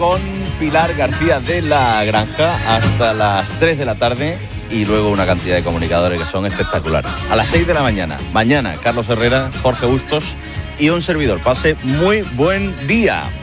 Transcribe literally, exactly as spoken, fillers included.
Con Pilar García de la Granja hasta las tres de la tarde y luego una cantidad de comunicadores que son espectaculares. A las seis de la mañana, mañana Carlos Herrera, Jorge Bustos y un servidor. Pase muy buen día.